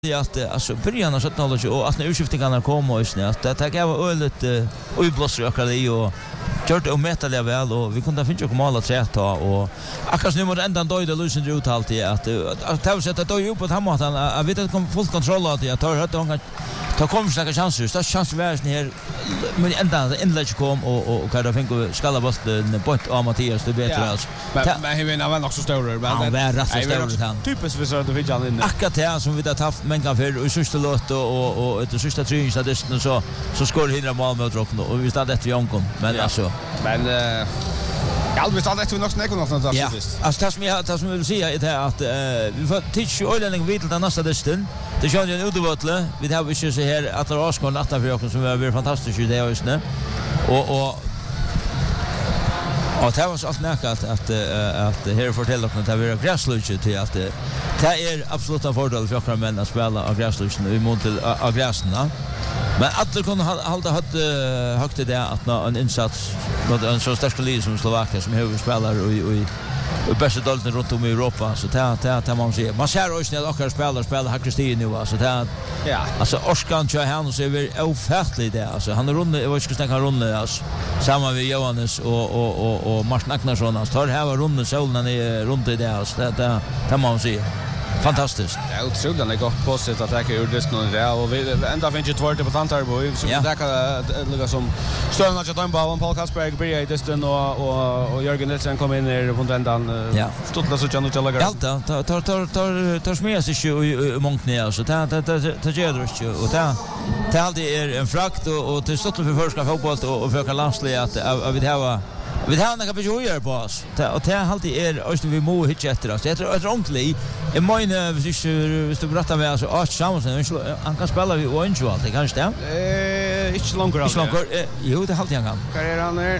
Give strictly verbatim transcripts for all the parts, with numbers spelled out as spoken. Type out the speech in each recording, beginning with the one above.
att alltså början av sjuttonhundratalet och att när utskiftningarna kom och snä att det gav ölet och blåser och det och gjort det omettligt väl och vi kunde finna komma alla tre ta och akkurat nu mot ändan då det lösen ut alltid att att ta sätta då ju på att han att vi inte kom full kontroll att jag tar hött och ta kommer snacka chanser så chans värst här men ända inlägg kom och och kan då finna skalla bollen på av Mattias det bättre alltså men men han var nog så stor men han var rätt stor han typiskt vi så det vill han in akkurat det som vi har haft men kan för och sista låt och och det sista tredje så det så så skor hindra mål mot rock och vi står det vi ankom men alltså men eh ja, vi står det vi nog snäcker något något ja, alltså det som jag det som jag vill säga är att vi får titta ju ölen vid den nästa distan. Det kör ju en utvotle. Vi har ju så här att det ska natta för oss som är väldigt fantastiskt det är just nu. Och och och det var så allt näkat att att här fortäller att det är gräsluche till att det är absolut en fördel för oss män att spela av gräsluchen vi mot av gräsna. Men alla kunde hålla hade högt det att en insats mot en så stark lag som Slovakien som huvudspelare och i och bästa dalten runt om i Europa så det det det man ser man ser också när också spelare spelar Kristin nu alltså det ja alltså Oskar kör han så är vi ofärtligt det alltså han runde jag vet inte snacka runde alltså samma med Johannes och och och och Mars Nagnarsson alltså tar här runde solen i runt i det alltså det det kan man se fantastiskt. Ja, otroligt det gott positivt att jag gjorde det nu där och vi ända finns ju två på Tantarbo så det kan lugga som Stön har tagit bollen Paul Kasperg börjar i distan och och och Jörgen Nilsson kom in där på ändan. Ja. Stottla så kan du lägga. Ja, tar tar tar tar tar smärs sig ju mångt ner så det det det gör det ju och det det alltid är en frakt och och till Stottla för förska fotboll och för landslaget att vi har vi har några bejojer på oss. Och det är alltid är öst vi må hit efter oss. Jag tror att ordentligt i mina hvis du berättar med alltså att Samuelsen han kan spela vi orange allt det kanske det. Eh inte långt Inte långt. Jo det alltid han kan. Karriären är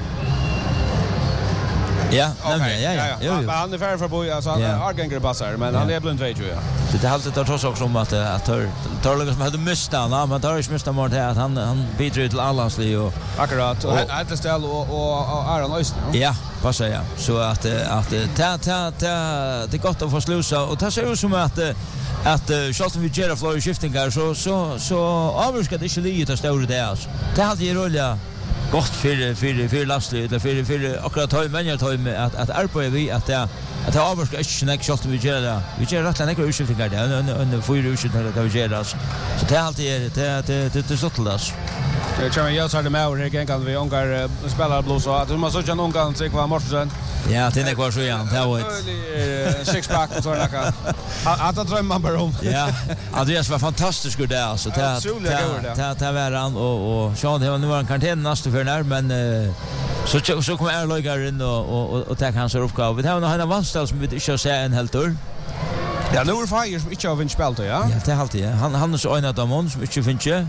ja, nej ja ja. Jo. Men han är färdig för boy alltså han har gängre passar men han är blind vet ju ja. Så det har alltid tar trots också om att att tar tar liksom hade mist han men tar inte mist han mot att han han bidrar till allasli och akkurat och ett ställ och och Aaron Öst. Ja, vad säger jag? Så att att ta ta ta det är gott att få slusa och ta sig ut som att att Charlton vi gör flow shiftingar så så så avska det inte lite stora där. Det hade ju rolla gott för för för lastligt eller för för akkurat har människor tar med att att arbeta vi att det att det avska inte snack Charlton vi gör det. Vi gör rätt några utskiftingar där under fyra utskiftingar där vi gör det. Så det alltid det det det så till oss. Det kommer jag så det med och igen kan vi ongar spela blås så att man så kan ongar sig kvar morsen. Ja, det är kvar så igen. Det var six pack och så där. Att att drömma bara om. Ja, Andreas var fantastisk ur det alltså. Det det det var han och och Sean det var nu var en karantän nästa för när men så så kommer Erlögar in och och och ta hans uppgåva. Vi har nog en vanställ som vi inte ser en helt tur. Ja, nu är Fire som inte har vunnit spelet ja. Ja, det är alltid. Han han är så en av dem som inte finns.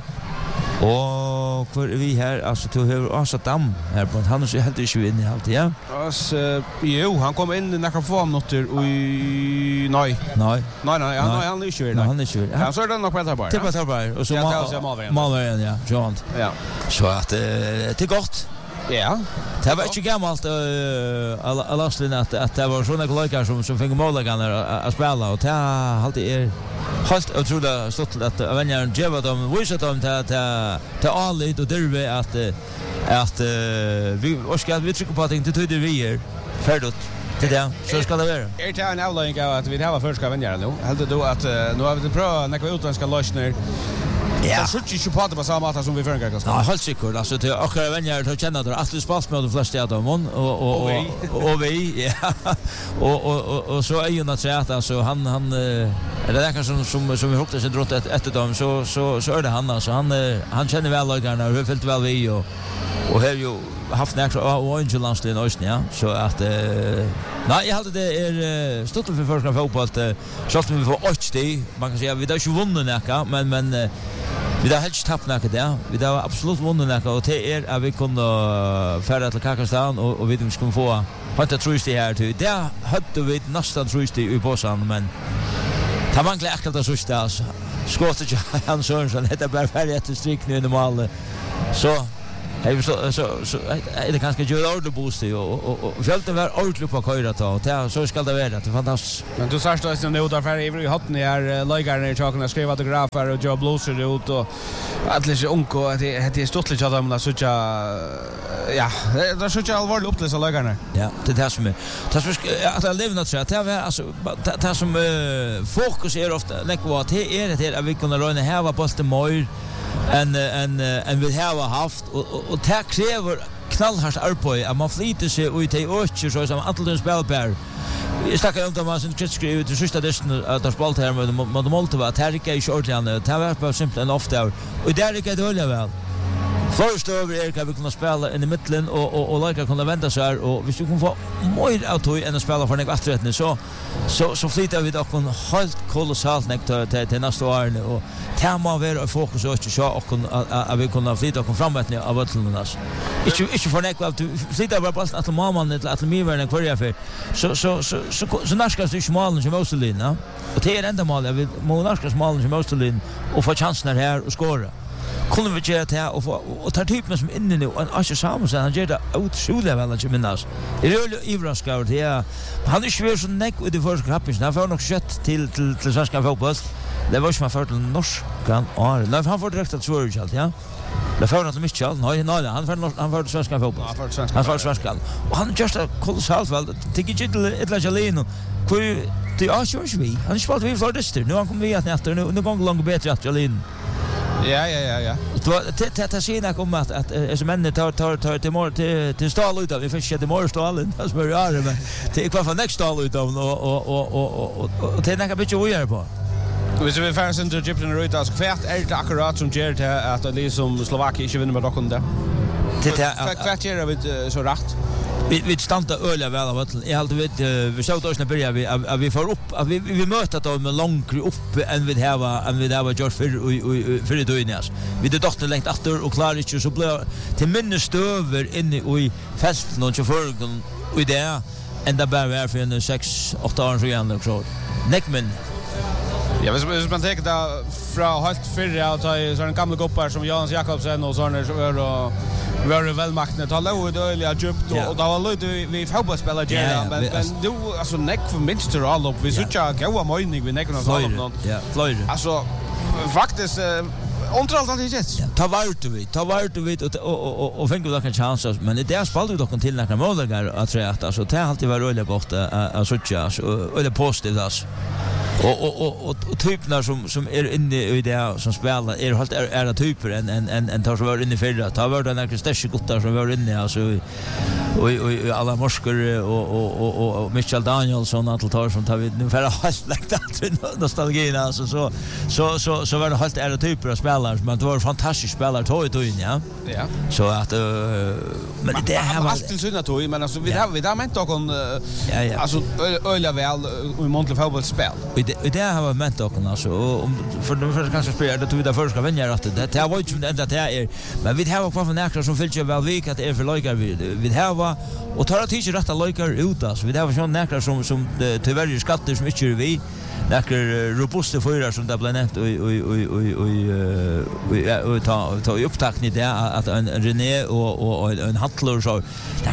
Och för vi här alltså till hur Asa Dam här på han är helt inte in i allt ja. Alltså jo han kom in i några få minuter i nej. Nej. Nej nej han han är inte han är inte. Han så är det nog på bara. Det på bara och så Malmö ja. Johan. Ja. Så att det är gott. Ja. Det var inte gammalt alla alla slin att att det var såna kollegor som som fick målläggarna att spela och det har alltid är helt otroligt stort att vänner ge vad de visar dem till till till allt och det att att vi ska vi trycka på att inte tyder vi är färdigt till det så ska det vara. Är det en avläggning att vi har första vänner nu? Helt då att nu har vi det bra när vi utländska lösningar. Ja. Så skjuter ju på det på samma sätt som vi förr ganska. Ja, helt säkert. Alltså till och vänner att känna att allt spalt med de flesta av dem och och och och vi ja. Och och och så är ju naturligt alltså han han är det kanske som som som vi huktar sig drott ett ett dem så så så är det han alltså han han känner väl lagarna och fyllt väl vi och och har ju haft några orange landslin också ja så att nej jag hade det är stort för första fotboll att så vi får åtta man kan säga vi har ju vunnit näka men men vi har helt tappat näka där. Vi har absolut vunnit näka och det är att vi kunde färda till Kakastan och och vi skulle få hata trust det här till. Där hade vi nästan trust i påsan men ta man klart att så ställs. Skottet han Sörensen heter bara färdigt till stryk nu i mål. Så Hej så så så är det kanske ju ordentligt boost och och fältet var ordentligt på köra ta och så ska det vara det är fantastiskt. Men du sa att det är där för i hatten är läggarna i chocken skriva autografer och jobb blåser ut och alldeles onko att det är stort lite att de så ja, det är så jag allvarligt upplevs läggarna. Ja, det är som det som att jag lever något det är alltså det som fokus är ofta näkva att det är det att vi kunna räna här var bollen mer en en en vi har haft och och det kräver knallhårt arbete att man flyter sig ut i öcher så som alla spelare. Jag snackar om det man som skriver till sista dessen att det spalt här med med Moldova att här är ju ordentligt det var bara simpelt en ofta och där är det väl väl. Först över är kan vi kunna spela in i mitten och och och lika kunna vända sig och vi skulle kunna få mer att ta en spelare för något rätt så så så flyttar vi då kon helt kolossalt näkt till till nästa år och tema vara fokus och så och att vi kunna flytta och fram med av öllnas. Inte inte för något att flytta bara bara att mamman eller att mig vara kvar för så så så så så näskas du smalen som Moselin, ja. Och det är ända mål vi må näskas smalen som Moselin och få chansen här och skåra. Kunde vi göra det här och, och ta typen som inne nu och Asher Samuelsson, han gör det otroligt väl att minnas. Det är ju överraskande det är han är svår så näck ut i första kappen. Han får nog kött till till till svenska fotboll. Det var ju som för till norskan och nej han får direkt att svåra allt, ja. Det får nog mycket allt. Nej, nej, han får han får svenska fotboll. Han får svenska. Och han just a kolossalt väl. Tycker ju till ett lagelino. Hur det är ju vi. Han spelar vi för det nu han kommer vi att efter nu nu går långt bättre att Jalin. Ja ja ja ja. Det det det ser kommer att att som män tar tar tar till mor till till stall ut av vi fick det mor stallen alltså börjar är men det är kvar för nästa stall ut av och och och och och det är några bit ojer på. Vi ser vi färdas into Egypten och utas kvärt är det akkurat som ger det att det liksom Slovakien inte vinner med dock där. Det är kvärt är vi så rätt. Vi vi stanta öliga väl av att jag alltid vet vi såg oss när börjar vi att vi får upp att vi vi möter dem med långt upp än vi det var än vi det var just för för det döjnas. Vi det dotter längt efter och klarar inte så blir till minne stöver inne i festen och så förgon och det ända bara var för en sex åtta år så igen också. Neckman. Ja, hvis hvis man tar det fra helt fyrre og tar sånne gamle goppar som Jans Jakobsen og sånne så var og var velmaktene ta lov ut øyelig djupt og da var løyt vi fotballspiller gjerne men men du altså nekk for minst til all opp vi synes ikke gode mening vi nekker noe sånn ja fløyre altså faktisk Ontralt allt det. Ta vart vi, ta vart vi och och och fänga dock en chans men det är spalt dock till några måldagar att tror att alltså det har alltid varit roligt gott att söka och eller positivt alltså. Och och och och typerna som som är inne i det som spelar är helt är är typer en en en en tar så var inne för det. Ta vart den där stäcke gottar som var inne alltså och och alla morskor och och och och Michael Danielsson att tar som tar vi nu för helt lagt att nostalgin alltså så så så så var det helt är typer av spelare men det var fantastiskt spelare tog ut in ja. Ja. Så att men det här var alltid synd tog men alltså vi har vi där ment dock alltså öliga väl i Montreal fotbollsspel. Det det har ment dock alltså om för de första kanske spelar det vi där första vinner att det det var ju inte ända det är men vi har kvar för näkra som fyller väl vik att det är för lojkar vi vi har och tar det inte rätta lojkar ut alltså vi har sån näkra som som tyvärr skatter som inte vi näkra robusta fyra som det blir nämnt och och och och och ta ta upptackning det att en René och och en Hattler så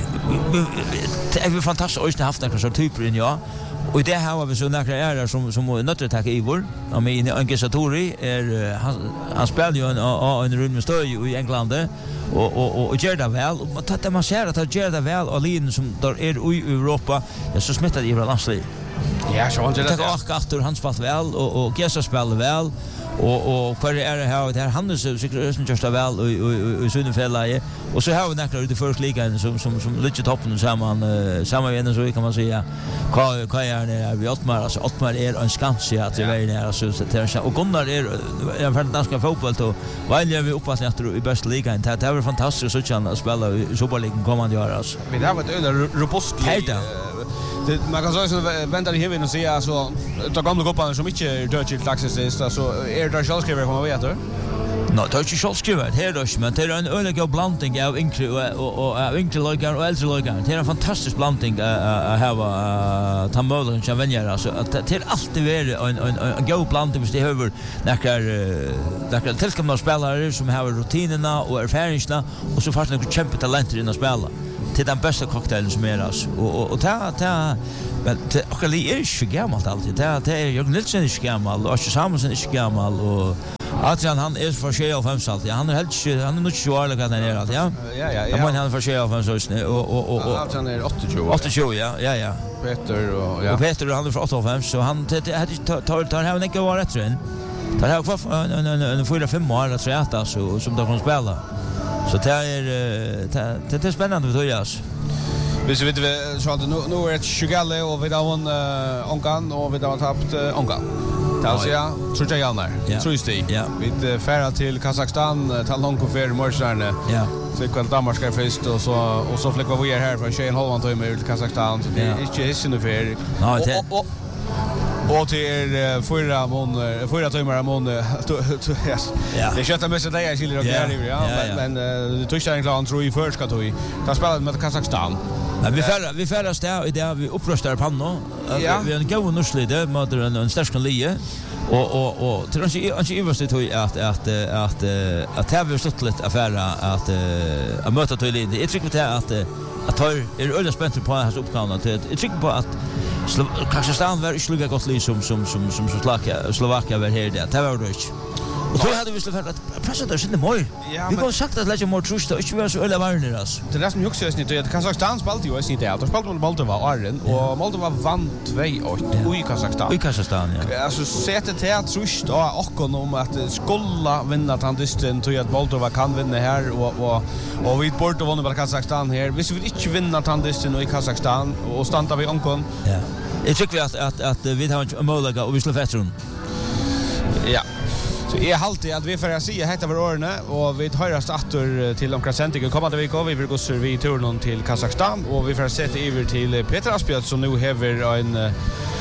det är fantastiskt att ha haft några så typer in ja. Och det här har vi så några är som som nöttretacka i vår. Jag menar Angesatori är han, han spelar ju en en rund med stöj i England och och och gör det väl. Och att man ser att han gör det väl och lin som där är i Europa. Jag så smittar i landslag. Ja, så han gör det. Det går efter han spelar väl och och Gessa spelar väl. Och och kvar är det här det här Hannes så säkert just väl och och Sunnefälla och så har vi några ute först ligan som som som lite toppen samman samman igen så kan man säga vad vad är det vi Ottmar alltså Ottmar är en skans att det är där så det och Gunnar är en fantastisk fotboll då väl vi uppåt efter i bästa ligan det det var fantastiskt så att spela i Superligan kommande år alltså men det var ett öle robust det man kan säga så väntar i himlen och se alltså de gamla kopparna som inte dör till taxis så är det självskriver kommer vi att Nå, det er ikke selv skrivet her, men det er en øyelig blanding av yngre og av yngre løyger og eldre løyger. Det er en fantastisk blanding av hava ta mølen som venner. Det er alltid vært en god blanding hvis de høver nekker tilkommende spillere som har rutinene og erfaringsene, og så faktisk noen kjempetalenter inn å spille. Det er den beste cocktailen som er, altså. Og det er, men akkurat det er ikke gammelt alltid. Det er Jørgen Nilsen er ikke gammel, og Asher Samuelsen er ikke gammel, og Adrian han är för sig av fem alltid. Han är helt han är nog tjugo kan han är alltid, ja. Ja ja ja. Han han för sig av fem så och och och och Adrian är åttio. åttio ja. Ja ja. Peter och ja. Och Peter han är för åttio så han tar tar tar han inte var rätt sen. Tar han kvar en en en fyra fem år att säga så som de kan spela. Så det är det det är spännande för oss. Vi så vet vi så att nu nu är det Shugalle och vi har vunn Onkan och vi har tappat Onkan. Alltså ja, tror jag gärna. Tror just det. Vi färra till Kazakstan, ta långt på för morgonarna. Ja. Så vi kan Danmark ska först och så och så fläckar vi är här från Shane Holland till till Kazakstan. Så det är inte hissen för. Nej, det och till förra månaden, förra timmar månaden. Ja. Det köttar med sig där jag skulle göra ja, men det tror jag egentligen tror i först ska ta i. Ta spelet med Kazakstan. Men vi färra vi färra stä i det vi upprustar på nå. Vi har en god norslide med en en stark lie. Och och och tror inte inte i varst det att att att att det har stått lite affära att att möta till lite. Jag tycker det att att tar är öde spänt på hans uppgåvan att jag tycker på att Kazakstan var inte lika gott lis som som som som Slovakia Slovakia var här det. Det var det inte. Och så hade vi släppt att pressa där sen det mål. Vi har sagt att lägga mer trust och inte vara så öle varner alltså. Det är som också är snitt att Kazakstan spelade ju inte där. De spelade mot Moldova Arden och Moldova vann två åtta i Kazakstan. I Kazakstan ja. Alltså sättet till att trust och om att skulle vinna tandisten till att Moldova kan vinna här och och och vi borde vinna på Kazakstan här. Vi vill inte vinna tandisten i Kazakstan och stanna vi onkon. Ja. Jag tycker att att att vi har en möjlighet och vi slår fetron. Ja. Så är halt att vi får se heter var årene och vi tar oss åter till omkring sentiga kommande vecka vi vill gå sur vi turen till Kazakstan och vi får se över till Peter Asbjørn som nu har en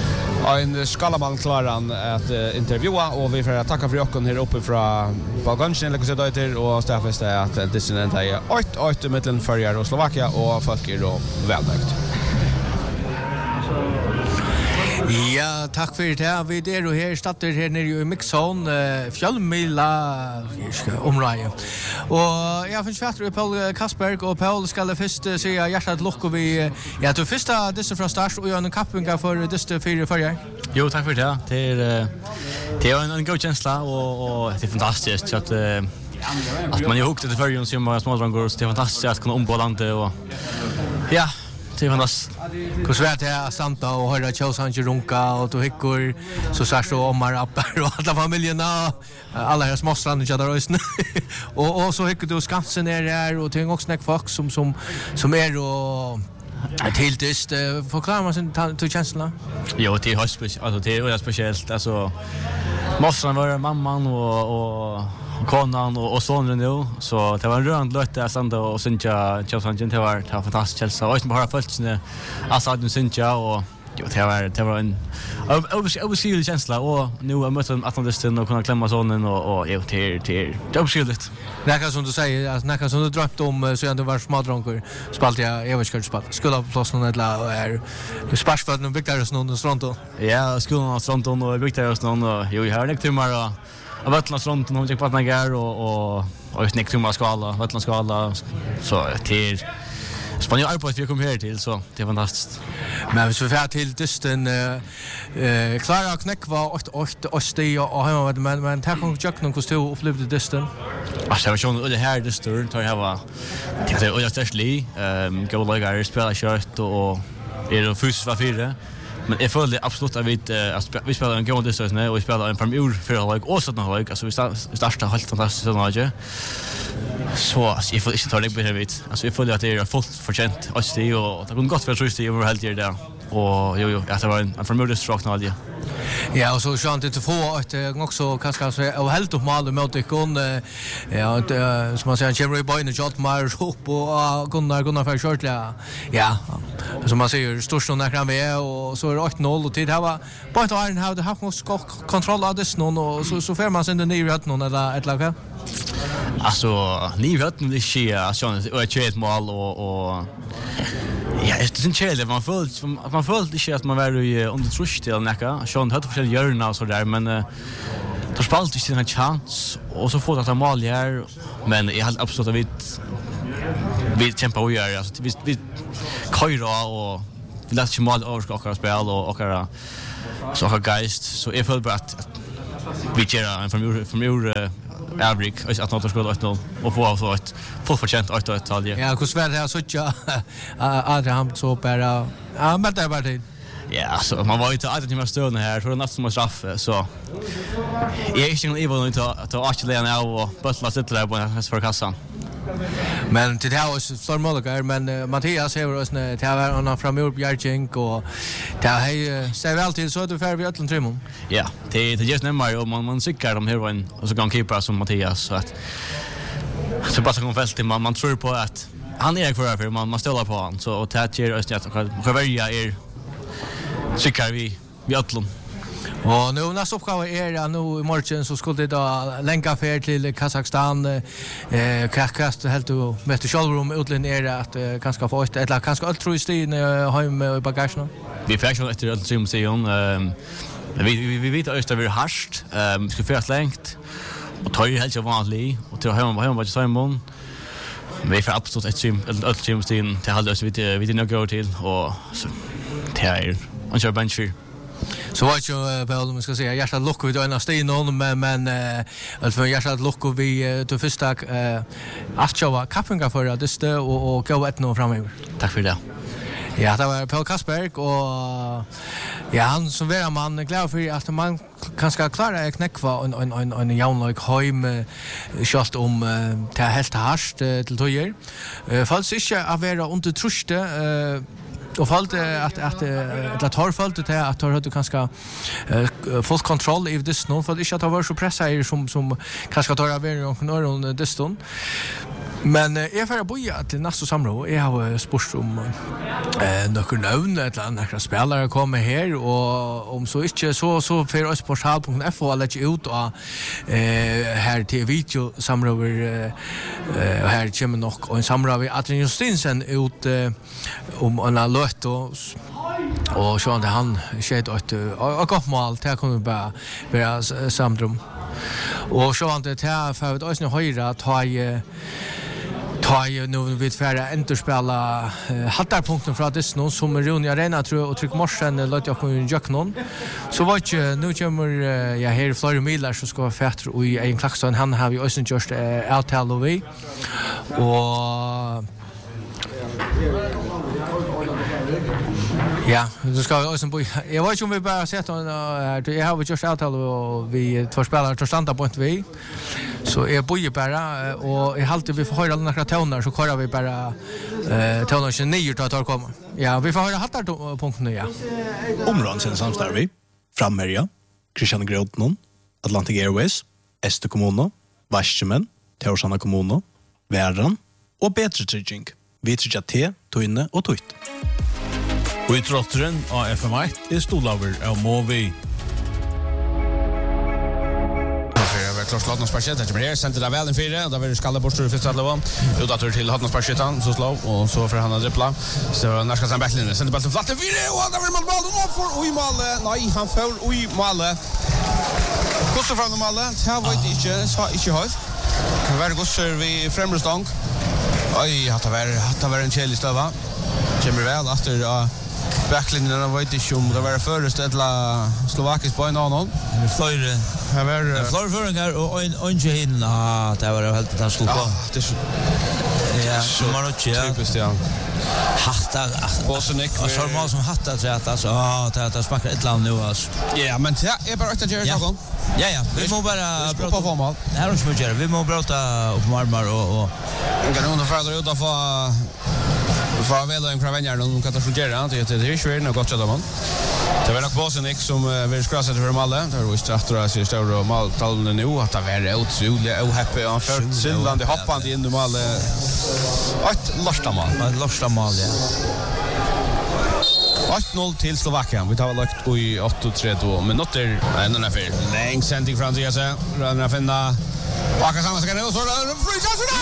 en skalaman klaran att intervjua och vi får tacka för oss här uppe från Balkanien eller så där till och Stefan är att det är en åtta åtta mellan Förjar och Slovakia och folk är då välnöjt. Ja, tack för det. Vi är då här startar här nere i Mixzone, uh, fjällmila område. Och jag finns fatter Paul Kasperg och Paul ska först säga hjärtat lock och vi ja, du första dessa från start och en kappinga för dessa fyra förjar. Jo, tack för det. Det är det är en god känsla och och det är fantastiskt så att att man är hooked till förjon som många smådrangar och det är fantastiskt att kunna ombo landet och ja, det är fantastiskt. Hur svärt det är santa och höra Chelsea runka och då hickor så så så Omar appar och alla familjerna alla här småstranden jag där ösn och och så hickor du Skansen är där och ting också snack folk som som som är och helt just förklara man sin till känslorna. Jo, det är speciellt alltså det är speciellt alltså måste vara mamman och och konan och och sonen nu så det var en rönd lötte att sända och synja Chelsea det var det var fantastiskt Chelsea och bara följt när alltså att synja och jo det var det var en överskridlig känsla och nu har mött Atlantisten och kunna klämma sonen och och jo det det det överskridligt. Näka som du säger att näka som du drömt om så ändå var smådranker spalt jag överskridigt spalt skulle ha plats någon eller är sparsfödd och byggt där hos någon stronto. Ja, skolan av stronto och byggt där hos någon och jo jag hörde timmar och av Vattlandsfronten hon gick på Nagar och och och ett nick tumma skala Vattlandsskala så till Spanien är på att vi kommer här till så det är fantastiskt. Men så för till dysten eh Clara Knäck var åtta åtta åtta och hemma men men tack och jag någon kostym upplevde dysten. Alltså jag var ju det här dysten tar jag var det är ju störstlig ehm gå lägga spela kört och är det fysiskt var fyra. Men jag följer absolut att vi vi spelar en god distans nu och vi spelar en premiär för lag och sådana lag alltså vi startar helt fantastiskt sådana lag. Så jag får inte ta det på det vet. Alltså vi följer att det är fullt förtjänt att se och det går gott för att trösta i över helt det där. och jo jo, det var en förmodat stråk när det. Ja, och så skönt att få ett också kanske så och helt upp mål mot det kon ja, som man säger Jerry Boy och Jot Myers upp och Gunnar Gunnar för shortla. Ja. Som man säger störst när kan vi och så är det åtta noll och tid här var på ett år hade haft någon kontroll av det någon och så så får man sen den nya någon eller ett lag. Alltså, ni vet nu det sker så och ett ett mål och och ja, det är inte helt man följt man följt inte att man var ju under trust till näka. Sean hade för hjärna och så där men då spalt inte en chans och så får det att mål här men jag hade absolut vet vi kämpar och gör alltså vi vi köra och vi låter ju mål över och spela och och så har geist så är för att vi gör en från från Avrik, is att något skulle åt noll och få så ett fullförtjänt åt ett tal. Ja, hur svårt det är så tjå att han så bara ja, men det var det. Ja, så man var ju inte alltid med stön här så det nästan som straff så jag är inte even inte att att lägga ner och bussla sitta där på för kassan. Men det här var så målgar men uh, Mattias har oss när det var han från Europe Bjärjink och det här säger väl till så att du får vi öllon trimon. Ja, det det just nämmer och man man cyklar de här var och så kan keeper som Mattias så att så bara kom fält man man tror på att han är kvar för man man ställer på han så och det ger oss att kan välja är cyklar vi vi öllon. Och nu nästa uppgåva är ja, nu i morgon så skulle det då länka färd till Kazakstan eh kast helt och med till showroom utlän är att eh, ganska få ett eller ganska allt tror i stin hem i bagagen. Vi fick ju efter att museum ehm vi vi vi vet att det är harsht ehm ska först längt och tar ju helt så vanligt och till hem hem var det Simon. Vi får absolut ett gym ett gym stin till hålla oss vid vid nog gå till och så till och så bench för så vad ju väl man ska säga hjärtat lock vi då en steg någon men men alltså hjärtat lock vi till första eh att köra kappinga för det och och gå ett nå framöver. Tack för det. Ja, det var Paul Kasperg och ja, han som var man glad för att man kanske klara knäckva en en en en jaunlik hem just om till helt harst till tojer. Falls inte att vara under truste och fallt att att att har fallt det att har du kanske full kontroll i det snön för det inte att vara så pressad som som kanske tar över någon det stund. Men jag får boja till nästa samråd. Jag har spurt om eh några namn eller några spelare kommer här och om så inte så så för oss på portal punkt f och lägga ut och eh här till video samråd eh här kommer nog en samråd med Adrian Justinsen ut om en låt och och så han han sked att och gott mål till kommer bara vara samdrum. Och så han det här för att oss nu höra ta i ta ju nu vid färra enterspela hattarpunkten från det snön som Ronja Arena tror jag och tryck morsen låt jag kunna jack någon så var ju nu kommer jag här Florida Miller så ska fätter och i en klaxon han har ju också just avtal och vi och ja, då ska vi också bo. Jag vet inte om vi bara sett och jag har just avtal och vi två spelare tar standa på ett vi. Så jag bor ju bara och jag alltid vi får höra några toner så kör vi bara eh toner tjugonio då att komma. Ja, vi får höra hattar punkten nu ja. Områden sen samstar vi. Framherja, Christian Grodnon, Atlantic Airways, Este Kommuno, Varsjemen, Torsana Kommuno, Värran och Bättre Trygging. Vi tryggja te, toinne och tutt. Og i trotteren av F M ett er stolaver av Movi. Klart Hotnans Parkett, det är sent där väl en fyra, där vill skalla bort för första lån. Ut att till Hotnans Parkett så slå och så för han att dribbla. Så när ska sen backlinjen, sen bollen flatta fyra och där vill man bollen och för oj mål. Nej, han får oj mål. Kostar från mål. Här var det inte så inte högt. Kan vara gossar vi främre stång. Oj, har det varit har det varit en cheli stöva. Kommer väl efter backlinjen av vet inte om det var först eller slovakisk på en annan. Det flöjde. Här var flöjföringar och en onge hin. Ah, det var helt att slå på. Det ja, så man inte ja. Typiskt ja. Hatta Bosnick. Och så måste som hatta så att alltså ah, det det smakar ett land nu alltså. Ja, men det är bara att göra någon. Ja ja, vi måste bara prata på mål. Det här är så mycket. Vi måste prata upp marmar och och kan nog färda ut av För väl en kravänjar någon katastrofera det det är svårt något gott man. Det var nog Bosenik som vill skrasa för dem alla. Det var just att dra sig stora måltalen nu att det var otroligt ohappy och för Finland hoppande in i mål. Ett lasta mål, ett lasta mål ja. åtta noll till Slovakien. Vi tar lagt i åtta tre två minuter. Ända när för läng sändning från T S A. Rönna finna. Aka samma ska nu så free chance för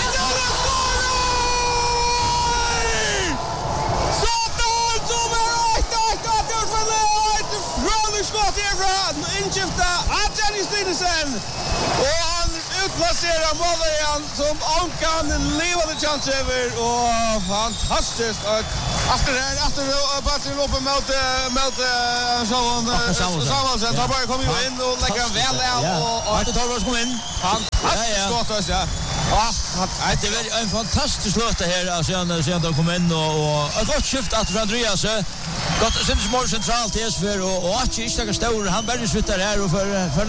skott ifrån inskifta av Jenny Stinesen och han utplacerar målaren som Ankan levande chans över och fantastiskt och efter det efter batten upp mot mot så Samuelsen tar bara kommer ju in och lägger väl där och att tar bara kommer in fantastiskt skott alltså ja. Ja, det är en fantastisk låt här alltså sen sen de kom in och och ett gott skift att från Andreas gott sen små centralt till för och och att inte stor han börjar sluta här och för för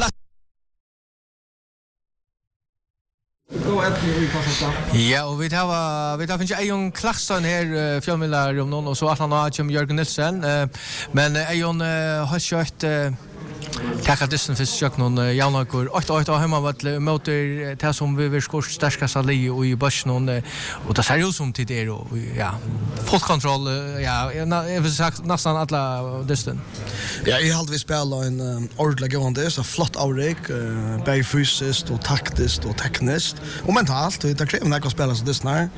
Ja, och vi har vi har finns Ejon Klaxton här fjällmillar om någon och så att han har Jim Jörgen Nilsson men Ejon har kört Tack att det finns jag någon Janakor åtta åtta hemma vad motor det som vi vill skors starka sali och i börsen och det ser ut som till det och ja full kontroll ja jag vill sagt nästan alla distan. Ja, jag hade vi spelat en ordentlig gående så flott avrik både fysiskt och taktiskt och tekniskt och mentalt det kräver några spelare så det här.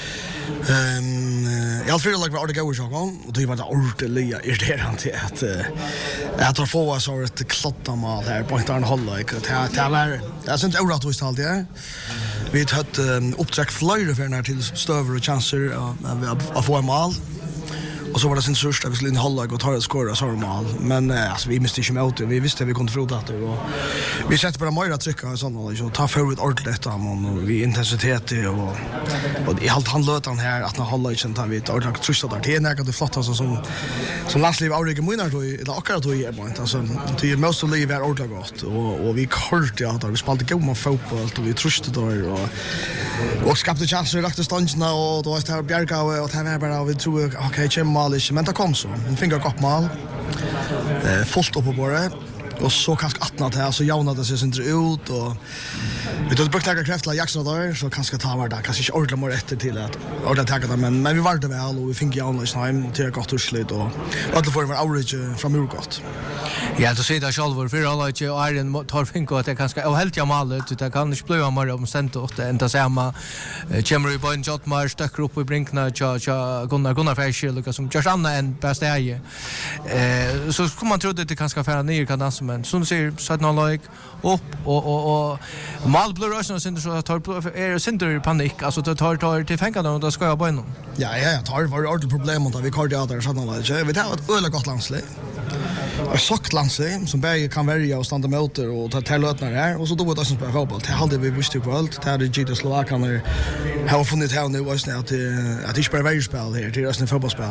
Ehm jag tror like var det går så gång och det var det ordentligt irriterande att jag tar få så ett klotta mål här på inte en håll like det det var det syns orättvist allt det vi har haft uppträck flöjder för när till stöver och chanser att få mål och så var det sin största vi skulle in hålla och ta ett skåra så mål men alltså vi måste ju mot vi visste vi kunde froda det och vi sätter bara mer att trycka och sånt och ta för ett ordentligt och vi intensitet och och i allt handlar det här att när hålla inte tar vi ordentligt trust där det är när det flotta så som som lastliv Aurige Munnar då eller akkurat då är bara alltså det är most of live är ordentligt gott och och vi kort ja där vi spelade god fotboll och vi trustade då och och skapade chanser lagt stanna och då var det här Bjärka och det var bara vi tror okej Malish, men det kom så. En finger gott mål. Eh fullt upp på bordet. Och så kanske attna till så jaunade sig sin ut och vi tog brukt några krafter Jackson där så kanske ta var där kanske inte ordla mer efter till att ordla ta det men men vi var det väl och vi fick jauna i time och till gott urslut och alla får vara average från Urgott. Ja, då ser det själv för alla att Iron tar finko att det kanske och helt jamalt det kan inte bli mer om sent och ända samma Chemry Point Jotmar stack upp i brinkna cha cha Gunnar Gunnar Färsjö Lucas som just Anna en bästa är eh så kommer man tro att det kanske färra ner kan dansa men som ser så att någon like upp och och och mal blue rush och synd så tar är synd panik alltså det tar tar till fängarna och då ska jag bara in. Ja ja ja tar var det problem och vi kör det där så att någon like vi tar ett öle gott landslag. Och sokt landslag som bäge kan välja och stanna motor och ta till lötnar här och så då det som på fotboll. Det hade vi visst ju kvalt. Det hade G T Slovakian har funnit här nu var snart att det spelar väl spel här till resten fotbollsspel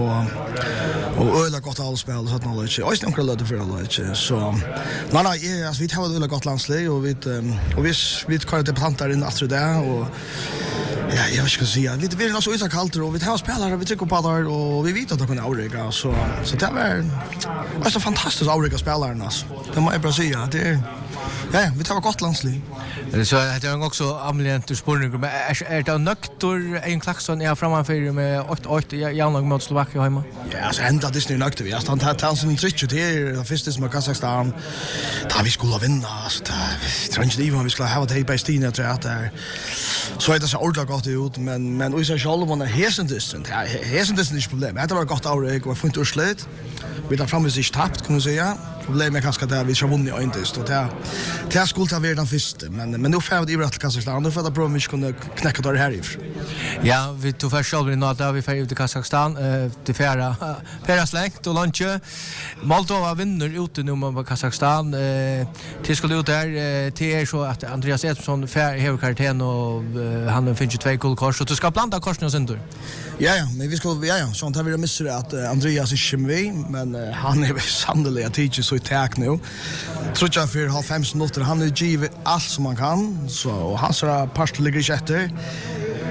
och och öle gott allspel så att någon like. Och inte några för alla like så nej nej alltså vi tar ett öle gott landslag och vi och vi vi kör det plantar in efter det och ja, jag ska säga, vi vill alltså isa kallt och vi tar spelare vi trycker på där och vi vet att det kan avrega så så det var alltså fantastiskt avrega spelarna alltså. Det måste jag bara säga, det är ja, vi tar gott landslag. Så det är också amlent spårning men är det nöktor en Klaxton är framför med åtta åtta Janlag mot Slovakien hemma. Ja, så ända det är nöktor vi. Alltså han tar tansen trick till det första som Kazakstan. Där vi skulle vinna så där tror inte det vi skulle ha det på Stina tror jag där. Så är det så ordentligt gott ut men men och så själva man är hesen distant. Ja, hesen distant är problem. Det var gott avreg och funnit urslut. Vi tar fram vi sig tappt kan man säga. Problemet är kanske där vi ska vinna inte så det det skulle ta vara den första men men nu får vi i rätt Kazakstan då för att prova mycket kunna knäcka det här ifrån. Ja, vi tog först själva i natt där vi får ut till Kazakstan eh till färra färra släkt och lunch. Moldova vinner ute nu mot Kazakstan eh till skulle ut där till så att Andreas Edson fär hela karten och han finns ju två guldkort så du ska blanda korsen och sen. Ja ja, men vi ska ja ja, så tar vi det missar att Andreas är kemi men han är sannolikt att teacher så i tack nu. Tror jag för halv fem minuter han är givet allt som man kan så och han så parst ligger i efter.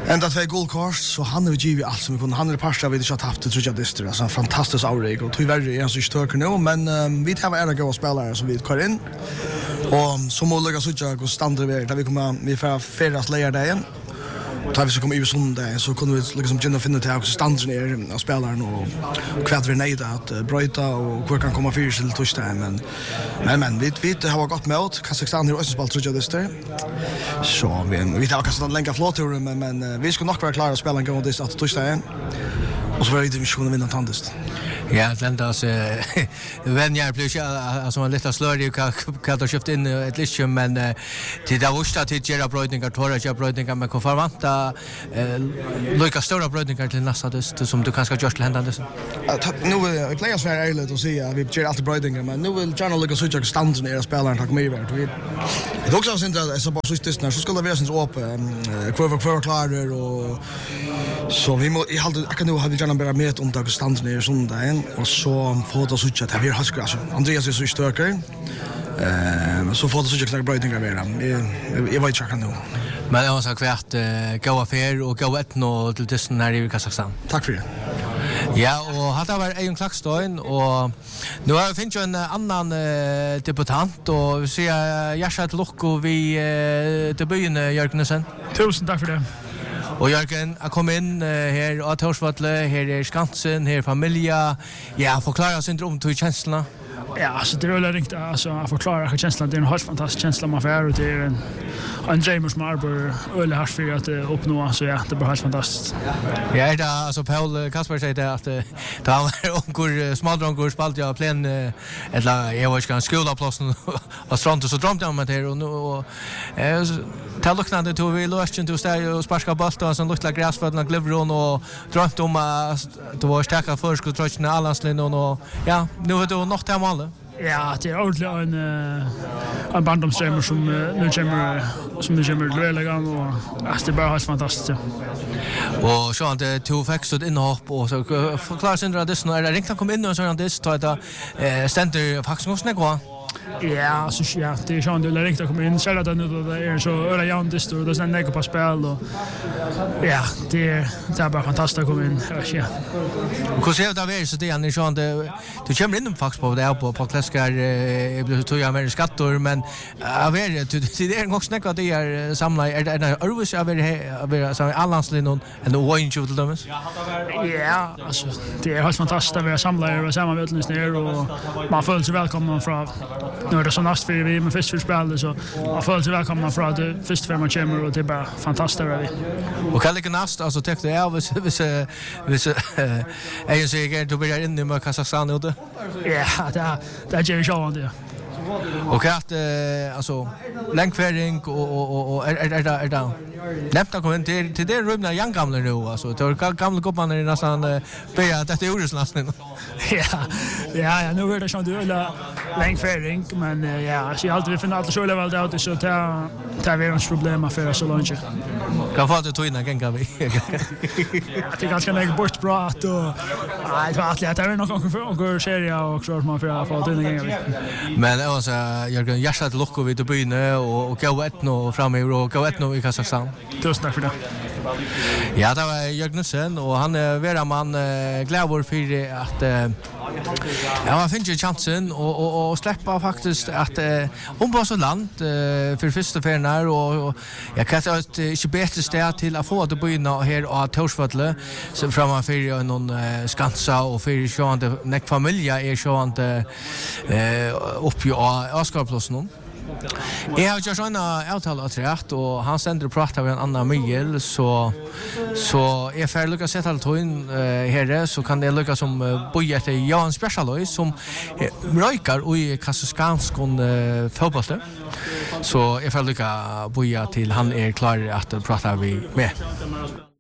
Ända två guldkort så han har givit allt som vi kunde. Han är parsta vi inte har tappat det tror jag det är. Alltså en fantastisk avrik och tyvärr är han så större nu men um, vi tar era goda spelare som vi kör in. Och så må lägga så jag går standard där vi kommer vi får färdas lägga där igen. Tar vi så kommer i söndag så kunde vi liksom gynna finna till också standarden är av spelaren och kvart vi nöjda att bryta och hur kan komma fyra till torsdag men men men vi vi har gått med åt Kazakstan har också spelat tror jag det är. Så vi vi har kanske länka flåturen men men vi ska nog vara klara att spela en gång det att torsdag. Och så var det divisionen vinna tandest. Ja, den där så vänner plus alltså en liten slörig kan kan ta skift in ett litet men till det första till gera brödningar torra gera brödningar med konformanta lika stora brödningar till nästa det som du kanske görs till hända det. Nu vill players vara ärligt och säga vi gör alltid brödningar men nu vill gärna lika så jag stannar ner spelaren tack mig vart vi. Det också syns att så bara så just när så skulle det vara syns öppen kvar kvar klarar och så vi må i halde jag kan nu ha vi gärna bara med ett undantag stannar ner söndagen och så får det så att det blir hasgras. Andreas är så störker. Eh så får det så att jag brödningar med dem. Jag vet inte kan nu. Men jag har sagt kvärt gå affär och gå ett nå till dessen här i Kazakstan. Tack för det. Ja, och hade var en klackstön och nu har finns ju en annan uh, debutant och vi ser Jersa till Lokko vi uh, till byn Jörgensen. Tusen tack för det. Och Jörgen, jag kom in uh, här och Torsvatle, här är Skansen, här är familja. Ja, förklara syndrom till känslorna. Ja, så det är väl riktigt alltså att förklara hur känslan det är en helt fantastisk känsla man får och det är en en dröm som arbetar öle här för att uppnå så ja, det är bara helt fantastiskt. Ja, det är alltså Paul Kasper säger det att det har onkur smådronkur spalt jag plan eller jag var ska skola platsen och strand så drömde jag om det och nu och ta lucknande till vi lösten till stäj och sparka boll och sån lilla gräsfödna glivron och drömde om att det var starka förskott trots när Allandslinjen och ja, nu har det nog till mål. Ja, det är ordentligt en en barndomsdröm som nu kommer som nu kommer lölegan och alltså det är bara helt fantastiskt. Och så han det två faktiskt ett inhopp och så förklarar syndra det så är det ringt att komma in och så han det tar det center faktiskt måste gå. Ja, så ja, det är ju ändå riktigt att komma in själva där nu då det är så öra jämnt det står det sen lägger på spel och ja, det är det är bara fantastiskt att komma in. Ja. Hur ser det ut så det är ni så det du kommer in faktiskt på det på på klaskar jag blir så jag mer skattor men jag vet det det är också snacka det är samla är det Örvis över över så Allandslinjen och the orange till dem. Ja, alltså det är helt fantastiskt att vi samlar och samma vetnis ner och man känner sig välkommen från nu är det så näst för vi med först för spel så man känner sig välkommen från det först för man kommer och det är bara fantastiskt vi. Och kan det näst alltså täckte jag vis vis vis är ju säker du blir in i Kazakstan ute. Ja, det det är ju så det. Och att alltså länkfäring och och och är är där är där. Lämta kom till till det rummet jag gamla nu alltså det var gamla gubbarna i nästan be att det gjorde nästan. Ja. Ja, ja, nu är det så du eller länkfäring men ja, så alltid vi finner alltid så level där så ta ta vi har problem för så långt. Kan få det till innan kan vi. Jag tycker ganska lägga bort bra att och nej, det var alltid att det är nog någon serie och så man får få det innan. Men alltså Jörgen Jersa till Lokko vid byn och och gå ett nå fram i och gå ett nå i Kazakstan. Tusen tack för det. Ja, det var Jörgensen och han är vera man glädjor för att ja, man finner ju chansen och och och släppa faktiskt att hon på så land för första färnar och jag kan säga att inte bättre städ till att få att börja här och Torsvatle så framför någon Skansa och för sjönde näck familja är sjönde eh uppe i Askarplatsen. Jag har just en avtal att rätt och han sänder prata med en annan Miguel så så är för lucka sätta allt in här så kan det lucka som boja till Jan Specialois som rökar i Kazakstan fotboll så är för lucka boja till han är klar att prata vi med.